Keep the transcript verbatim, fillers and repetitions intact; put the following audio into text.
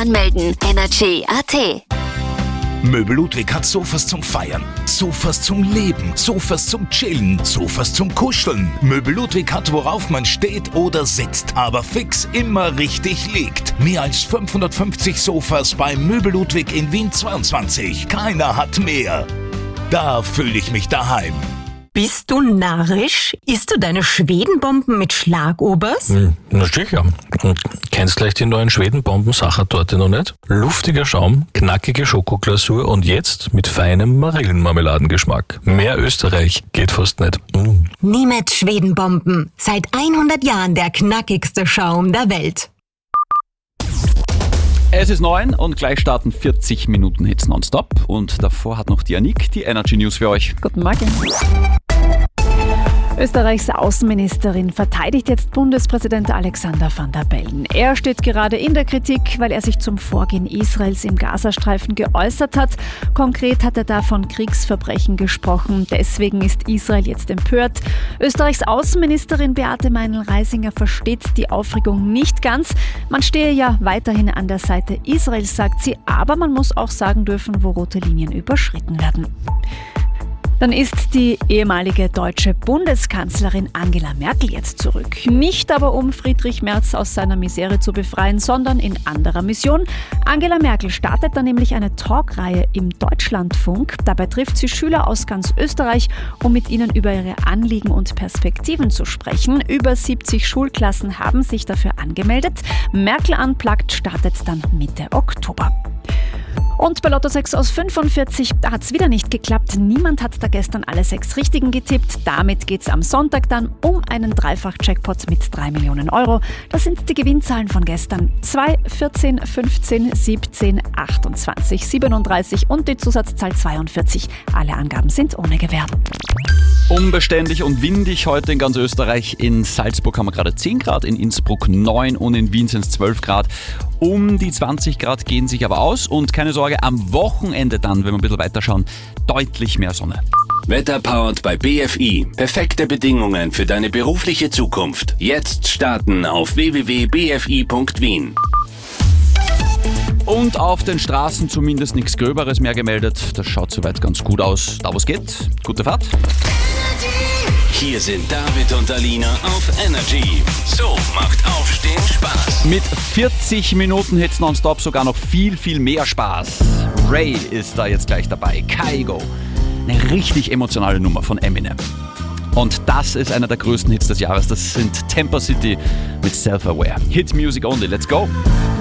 anmelden. Energy Punkt a t. Möbel Ludwig hat Sofas zum Feiern, Sofas zum Leben, Sofas zum Chillen, Sofas zum Kuscheln. Möbel Ludwig hat, worauf man steht oder sitzt, aber fix immer richtig liegt. Mehr als fünfhundertfünfzig Sofas bei Möbel Ludwig in Wien zweiundzwanzig. Keiner hat mehr. Da fühle ich mich daheim. Bist du narrisch? Isst du deine Schwedenbomben mit Schlagobers? Hm, na sicher. Und kennst gleich die neuen Schwedenbomben-Sachertorte noch nicht? Luftiger Schaum, knackige Schokoglasur und jetzt mit feinem Marillenmarmeladengeschmack. Mehr Österreich geht fast nicht. Mm. Niemet Schwedenbomben. Seit hundert Jahren der knackigste Schaum der Welt. Es ist neun und gleich starten vierzig Minuten Hits nonstop. Und davor hat noch die Anik die Energy News für euch. Guten Morgen. Österreichs Außenministerin verteidigt jetzt Bundespräsident Alexander Van der Bellen. Er steht gerade in der Kritik, weil er sich zum Vorgehen Israels im Gazastreifen geäußert hat. Konkret hat er da von Kriegsverbrechen gesprochen. Deswegen ist Israel jetzt empört. Österreichs Außenministerin Beate Meinl-Reisinger versteht die Aufregung nicht ganz. Man stehe ja weiterhin an der Seite Israels, sagt sie, aber man muss auch sagen dürfen, wo rote Linien überschritten werden. Dann ist die ehemalige deutsche Bundeskanzlerin Angela Merkel jetzt zurück. Nicht aber um Friedrich Merz aus seiner Misere zu befreien, sondern in anderer Mission. Angela Merkel startet dann nämlich eine Talkreihe im Deutschlandfunk. Dabei trifft sie Schüler aus ganz Österreich, um mit ihnen über ihre Anliegen und Perspektiven zu sprechen. Über siebzig Schulklassen haben sich dafür angemeldet. Merkel Unplugged startet dann Mitte Oktober. Und bei Lotto sechs aus fünfundvierzig hat es wieder nicht geklappt. Niemand hat da gestern alle sechs Richtigen getippt. Damit geht es am Sonntag dann um einen Dreifach-Jackpot mit drei Millionen Euro. Das sind die Gewinnzahlen von gestern. zwei, vierzehn, fünfzehn, siebzehn, achtundzwanzig, siebenunddreißig und die Zusatzzahl zweiundvierzig. Alle Angaben sind ohne Gewähr. Unbeständig und windig heute in ganz Österreich. In Salzburg haben wir gerade zehn Grad, in Innsbruck neun und in Wien sind es zwölf Grad. Um die zwanzig Grad gehen sich aber aus und keine Sorge, am Wochenende dann, wenn wir ein bisschen weiterschauen, deutlich mehr Sonne. Wetter powered bei B F I. Perfekte Bedingungen für deine berufliche Zukunft. Jetzt starten auf w w w punkt b f i punkt wien. Und auf den Straßen zumindest nichts Gröberes mehr gemeldet. Das schaut soweit ganz gut aus. Da wo es geht, gute Fahrt. Hier sind David und Alina auf Energy. So macht Aufstehen Spaß. Mit vierzig Minuten Hits nonstop sogar noch viel, viel mehr Spaß. Ray ist da jetzt gleich dabei. Kygo. Eine richtig emotionale Nummer von Eminem. Und das ist einer der größten Hits des Jahres. Das sind Temper City mit Self-Aware. Hit Music Only. Let's go.